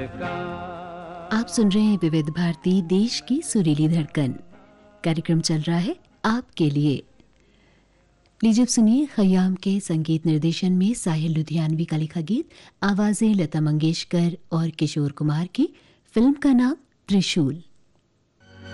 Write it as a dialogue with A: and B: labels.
A: आप सुन रहे हैं विविध भारती, देश की सुरीली धड़कन। कार्यक्रम चल रहा है आपके लिए। लीजिए सुनिए खयाम के संगीत निर्देशन में साहिल लुधियानवी का लिखा गीत, आवाजें लता मंगेशकर और किशोर कुमार की। फिल्म का नाम त्रिशूल।